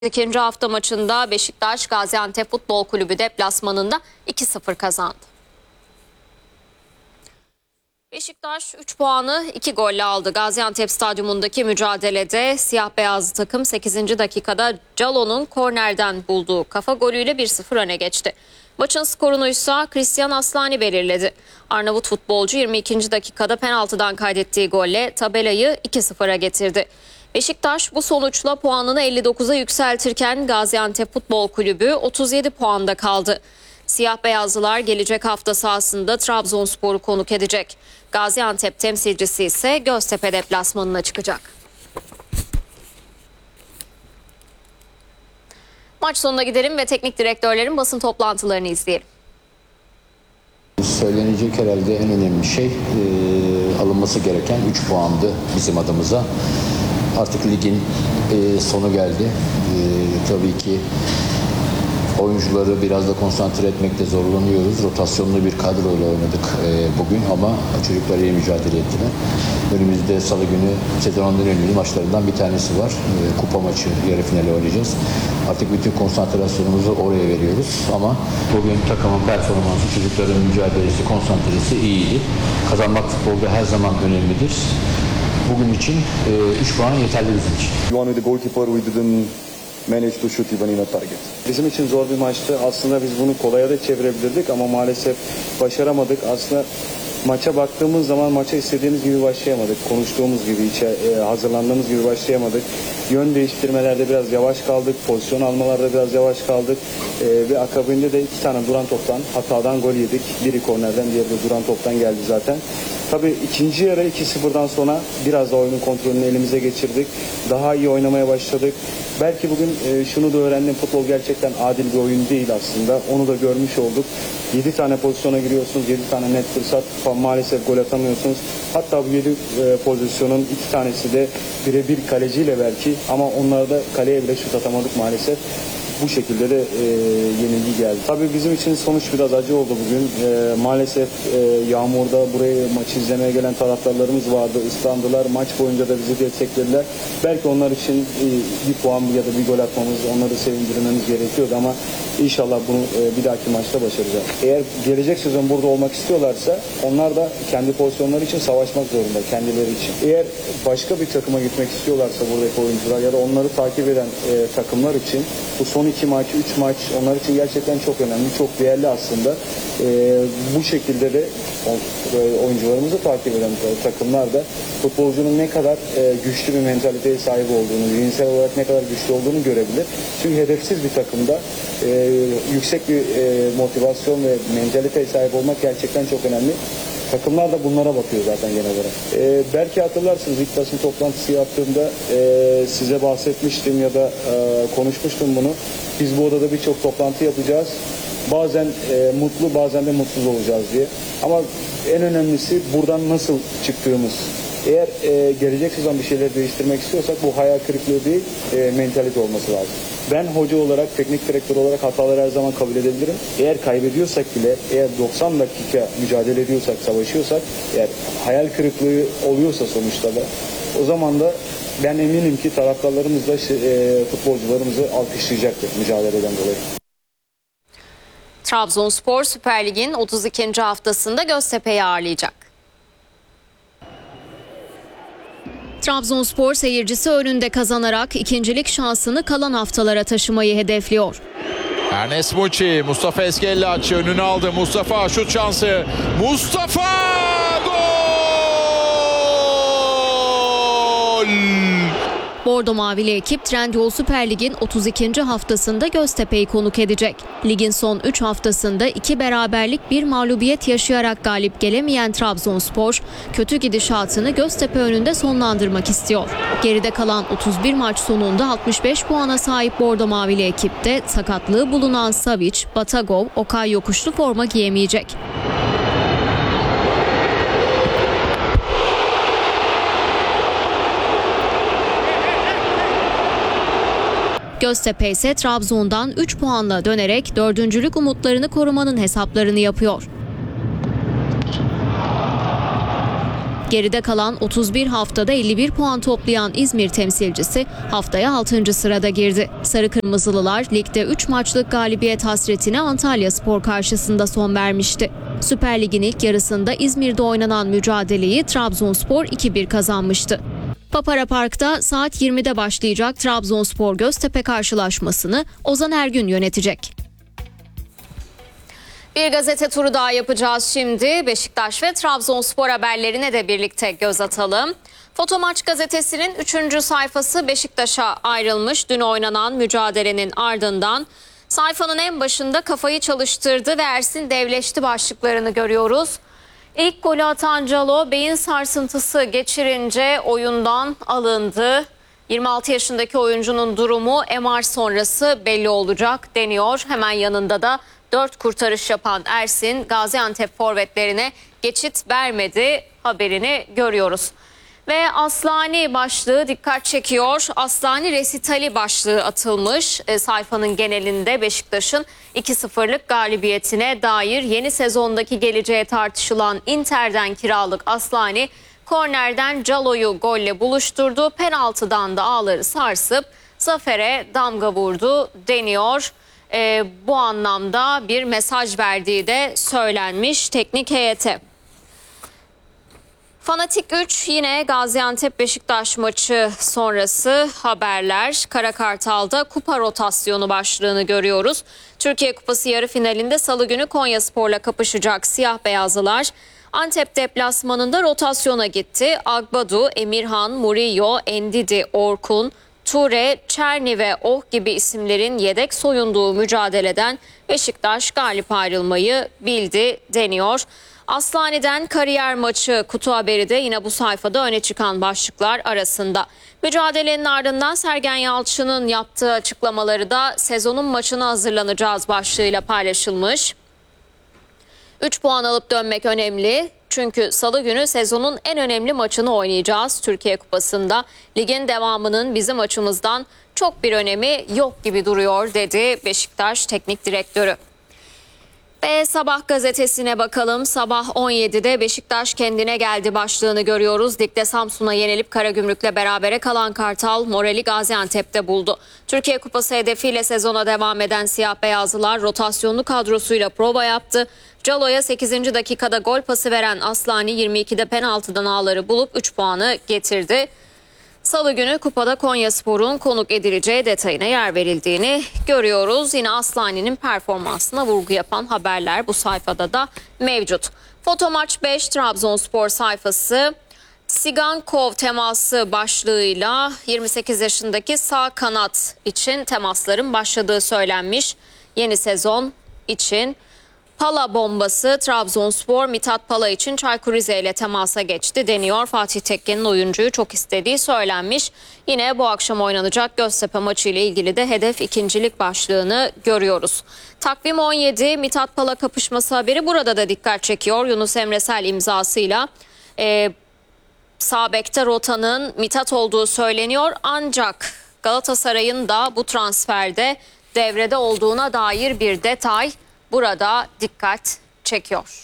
İkinci hafta maçında Beşiktaş Gaziantep Futbol Kulübü deplasmanında 2-0 kazandı. Beşiktaş 3 puanı 2 golle aldı. Gaziantep Stadyumundaki mücadelede siyah beyazlı takım 8. dakikada Calo'nun kornerden bulduğu kafa golüyle 1-0 öne geçti. Maçın skorunu ise Christian Aslani belirledi. Arnavut futbolcu 22. dakikada penaltıdan kaydettiği golle tabelayı 2-0'a getirdi. Beşiktaş bu sonuçla puanını 59'a yükseltirken Gaziantep Futbol Kulübü 37 puanda kaldı. Siyah beyazlılar gelecek hafta sahasında Trabzonspor'u konuk edecek. Gaziantep temsilcisi ise Göztepe deplasmanına çıkacak. Maç sonuna gidelim ve teknik direktörlerin basın toplantılarını izleyelim. Söylenecek herhalde en önemli şey alınması gereken 3 puandı bizim adımıza. Artık ligin sonu geldi. Tabii ki oyuncuları biraz da konsantre etmekte zorlanıyoruz. Rotasyonlu bir kadroyla oynadık bugün ama çocuklar iyi mücadele ettiler. Önümüzde salı günü sezonun en önemli maçlarından bir tanesi var. Kupa maçı, yarı finali oynayacağız. Artık bütün konsantrasyonumuzu oraya veriyoruz ama bugün takımın performansı, çocukların mücadelesi, konsantresi iyiydi. Kazanmak futbolda her zaman önemlidir. Bugün için 3 puan yeterli bizim için. One with the goalkeeper, we didn't manage to shoot even in a target. Bizim için zor bir maçtı. Aslında biz bunu kolaya da çevirebilirdik ama maalesef başaramadık. Aslında maça baktığımız zaman maça istediğimiz gibi başlayamadık. Konuştuğumuz gibi, hazırlandığımız gibi başlayamadık. Yön değiştirmelerde biraz yavaş kaldık. Pozisyon almalarda biraz yavaş kaldık. Ve akabinde de 2 tane duran toptan, hatadan gol yedik. Biri kornerden, diğeri de duran toptan geldi zaten. Tabii ikinci yarı 2-0'dan sonra biraz da oyunun kontrolünü elimize geçirdik. Daha iyi oynamaya başladık. Belki bugün şunu da öğrendim. Futbol gerçekten adil bir oyun değil aslında. Onu da görmüş olduk. 7 tane pozisyona giriyorsunuz. 7 tane net fırsat. Maalesef gol atamıyorsunuz. Hatta bu 7 pozisyonun 2 tanesi de birebir kaleciyle belki. Ama onlarda da kaleye bile şut atamadık maalesef. Bu şekilde de yenilgi geldi. Tabii bizim için sonuç biraz acı oldu bugün. Maalesef yağmurda buraya maçı izlemeye gelen taraftarlarımız vardı. Islandılar. Maç boyunca da bizi desteklediler. Belki onlar için bir puan ya da bir gol atmamız, onları sevindirmemiz gerekiyordu ama inşallah bunu bir dahaki maçta başaracağız. Eğer gelecek sezon burada olmak istiyorlarsa onlar da kendi pozisyonları için savaşmak zorunda, kendileri için. Eğer başka bir takıma gitmek istiyorlarsa buradaki oyuncular ya da onları takip eden takımlar için bu son 2 maç, 3 maç onlar için gerçekten çok önemli, çok değerli aslında. Bu şekilde de oyuncularımızı takip eden takımlar da futbolcunun ne kadar güçlü bir mentaliteye sahip olduğunu, zihinsel olarak ne kadar güçlü olduğunu görebilir. Çünkü hedefsiz bir takımda yüksek bir motivasyon ve mentaliteye sahip olmak gerçekten çok önemli. Takımlar da bunlara bakıyor zaten genel olarak. Belki hatırlarsınız ilk basın toplantısı yaptığımda size bahsetmiştim ya da konuşmuştum bunu. Biz bu odada birçok toplantı yapacağız. Bazen mutlu bazen de mutsuz olacağız diye. Ama en önemlisi buradan nasıl çıktığımız. Eğer gelecek sezon bir şeyler değiştirmek istiyorsak bu hayal kırıklığı değil mentalite olması lazım. Ben hoca olarak, teknik direktör olarak hataları her zaman kabul edebilirim. Eğer kaybediyorsak bile, eğer 90 dakika mücadele ediyorsak, savaşıyorsak, eğer hayal kırıklığı oluyorsa sonuçta da o zaman da ben eminim ki taraftarlarımız da futbolcularımızı alkışlayacaktır mücadeleden dolayı. Trabzonspor Süper Lig'in 32. haftasında Göztepe'yi ağırlayacak. Trabzonspor seyircisi önünde kazanarak ikincilik şansını kalan haftalara taşımayı hedefliyor. Ernest Muçi, Mustafa Eskellaç'ı önüne aldı. Mustafa şut şansı. Mustafa gol! Bordo Mavili ekip Trendyol Süper Lig'in 32. haftasında Göztepe'yi konuk edecek. Ligin son 3 haftasında 2 beraberlik 1 mağlubiyet yaşayarak galip gelemeyen Trabzonspor, kötü gidişatını Göztepe önünde sonlandırmak istiyor. Geride kalan 31 maç sonunda 65 puana sahip Bordo Mavili ekipte sakatlığı bulunan Savic, Batagov, Okay yokuşlu forma giyemeyecek. Göztepe ise Trabzon'dan 3 puanla dönerek dördüncülük umutlarını korumanın hesaplarını yapıyor. Geride kalan 31 haftada 51 puan toplayan İzmir temsilcisi haftaya 6. sırada girdi. Sarı Kırmızılılar ligde 3 maçlık galibiyet hasretine Antalyaspor karşısında son vermişti. Süper Lig'in ilk yarısında İzmir'de oynanan mücadeleyi Trabzonspor 2-1 kazanmıştı. Papara Park'ta saat 20'de başlayacak Trabzonspor Göztepe karşılaşmasını Ozan Ergün yönetecek. Bir gazete turu daha yapacağız şimdi. Beşiktaş ve Trabzonspor haberlerine de birlikte göz atalım. Fotomaç gazetesinin 3. sayfası Beşiktaş'a ayrılmış. Dün oynanan mücadelenin ardından sayfanın en başında kafayı çalıştırdı ve Ersin devleşti başlıklarını görüyoruz. İlk golü atan Calo beyin sarsıntısı geçirince oyundan alındı. 26 yaşındaki oyuncunun durumu MR sonrası belli olacak deniyor. Hemen yanında da 4 kurtarış yapan Ersin Gaziantep forvetlerine geçit vermedi haberini görüyoruz. Ve Aslani başlığı dikkat çekiyor. Aslani resitali başlığı atılmış sayfanın genelinde Beşiktaş'ın 2-0'lık galibiyetine dair yeni sezondaki geleceğe tartışılan Inter'den kiralık Aslani kornerden Calo'yu golle buluşturdu. Penaltıdan da ağları sarsıp zafere damga vurdu deniyor. Bu anlamda bir mesaj verdiği de söylenmiş teknik heyete. Fanatik 3 yine Gaziantep Beşiktaş maçı sonrası haberler. Kara Kartal'da kupa rotasyonu başlığını görüyoruz. Türkiye Kupası yarı finalinde Salı günü Konyaspor'la kapışacak siyah beyazlılar Antep deplasmanında rotasyona gitti. Agbadu, Emirhan, Murillo, Endidi, Orkun, Ture, Çerni ve Oh gibi isimlerin yedek soyunduğu mücadeleden Beşiktaş galip ayrılmayı bildi deniyor. Aslani'den kariyer maçı kutu haberi de yine bu sayfada öne çıkan başlıklar arasında. Mücadelenin ardından Sergen Yalçın'ın yaptığı açıklamaları da sezonun maçına hazırlanacağız başlığıyla paylaşılmış. 3 puan alıp dönmek önemli. Çünkü Salı günü sezonun en önemli maçını oynayacağız Türkiye Kupası'nda. Ligin devamının bizim açımızdan çok bir önemi yok gibi duruyor dedi Beşiktaş Teknik Direktörü. Ve Sabah gazetesine bakalım. Sabah 17'de Beşiktaş kendine geldi başlığını görüyoruz. Ligde Samsun'a yenilip Karagümrük'le berabere kalan Kartal morali Gaziantep'te buldu. Türkiye Kupası hedefiyle sezona devam eden siyah beyazlılar rotasyonlu kadrosuyla prova yaptı. Calo'ya 8. dakikada gol pası veren Aslani 22'de penaltıdan ağları bulup 3 puanı getirdi. Salı günü kupada Konyaspor'un konuk edileceği detayına yer verildiğini görüyoruz. Yine Aslani'nin performansına vurgu yapan haberler bu sayfada da mevcut. Fotomaç 5 Trabzonspor sayfası Sigankov teması başlığıyla 28 yaşındaki sağ kanat için temasların başladığı söylenmiş. Yeni sezon için Pala bombası Trabzonspor Mithat Pala için Çaykur Rize ile temasa geçti deniyor. Fatih Tekke'nin oyuncuyu çok istediği söylenmiş. Yine bu akşam oynanacak Göztepe maçı ile ilgili de hedef ikincilik başlığını görüyoruz. Takvim 17 Mithat Pala kapışması haberi burada da dikkat çekiyor. Yunus Emresel imzasıyla sağ bekte rotanın Mithat olduğu söyleniyor. Ancak Galatasaray'ın da bu transferde devrede olduğuna dair bir detay burada dikkat çekiyor.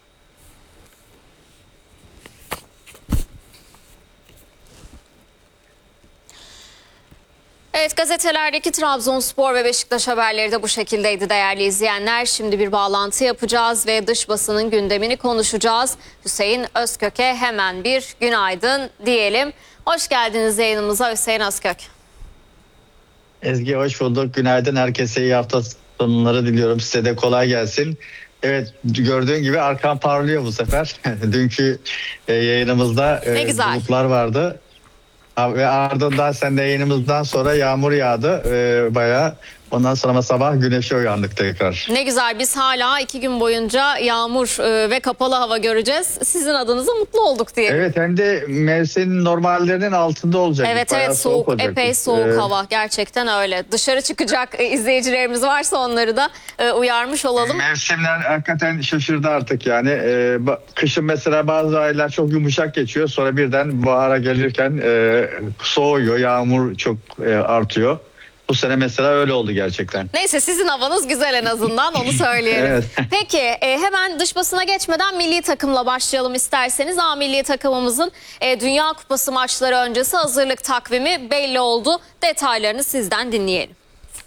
Evet, gazetelerdeki Trabzonspor ve Beşiktaş haberleri de bu şekildeydi değerli izleyenler. Şimdi bir bağlantı yapacağız ve dış basının gündemini konuşacağız. Hüseyin Özkök'e hemen bir günaydın diyelim. Hoş geldiniz yayınımıza Hüseyin Özkök. Ezgi hoş bulduk. Günaydın. Herkese iyi hafta sonları diliyorum. Size de kolay gelsin. Evet, gördüğün gibi arkam parlıyor bu sefer. Dünkü yayınımızda bulutlar vardı. Ve ardından sen de yayınımızdan sonra yağmur yağdı bayağı. Ondan sonra sabah güneşe uyandık tekrar. Ne güzel, biz hala 2 gün boyunca yağmur ve kapalı hava göreceğiz. Sizin adınıza mutlu olduk diye. Evet, hem de mevsim normallerinin altında olacak. Evet evet, soğuk, epey soğuk hava, gerçekten öyle. Dışarı çıkacak izleyicilerimiz varsa onları da uyarmış olalım. Mevsimler hakikaten şaşırdı artık yani. Kışın mesela bazı aylar çok yumuşak geçiyor. Sonra birden bahara gelirken soğuyor, yağmur çok artıyor. Bu sene mesela öyle oldu gerçekten. Neyse sizin havanız güzel en azından onu söyleyelim. Evet. Peki hemen dış basına geçmeden milli takımla başlayalım isterseniz. A milli takımımızın Dünya Kupası maçları öncesi hazırlık takvimi belli oldu. Detaylarını sizden dinleyelim.